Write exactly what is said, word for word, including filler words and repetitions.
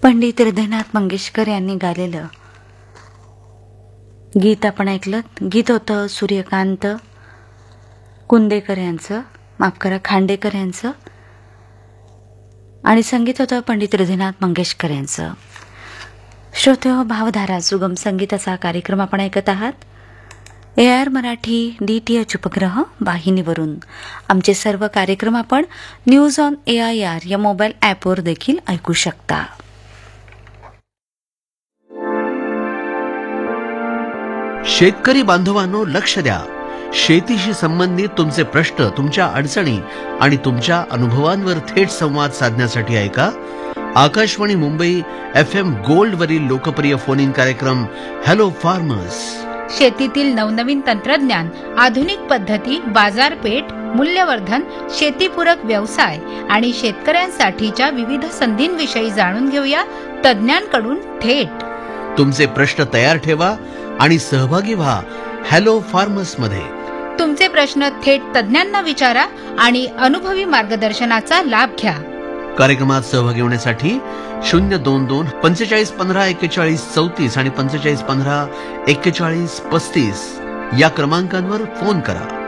पंडित हृदयनाथ मंगेशकर यांनी गायलेलं गीत आपण ऐकलं. गीत होतं सूर्यकांत कुंदेकर यांचं, माफ करा खांडेकर यांचं, आणि संगीत होतं पंडित हृदयनाथ मंगेशकर यांचं. श्रोतेहो, भावधारा सुगम संगीताचा कार्यक्रम आपण ऐकत आहात. A R Marathi D T H उपग्रह वाहिनीवरून. आमचे सर्व कार्यक्रम आपण news on A I R या मोबाईल ॲपवर देखील ऐकू शकता. शेतकरी बांधवांनो, लक्ष द्या. शेतीशी संबंधित तुमचे प्रश्न, तुमच्या अडचणी आणि तुमच्या अनुभवांवर थेट संवाद साधण्यासाठी ऐका Akashvani Mumbai F M gold वरील लोकप्रिय फोन इन कार्यक्रम हॅलो फार्मर्स. शेतीतील नवनवीन तंत्रज्ञान, आधुनिक पद्धती, बाजारपेठ, मूल्यवर्धन, शेतीपूरक व्यवसाय आणि शेतकऱ्यांसाठीच्या विविध संधींविषयी जाणून घेऊया तज्ज्ञांकडून थेट. तुमचे प्रश्न तयार ठेवा आणि सहभागी व्हा हॅलो फार्मर्स मध्ये. तुमचे प्रश्न थेट तज्ज्ञांना विचारा आणि अनुभवी मार्गदर्शनाचा लाभ घ्या. कार्यक्रमात सहभागी होण्यासाठी शून्य दोन दोन पंचेचाळीस पंधरा एक्केचाळीस चौतीस आणि पंचेचाळीस पंधरा एक्केचाळीस पस्तीस या क्रमांकांवर फोन करा.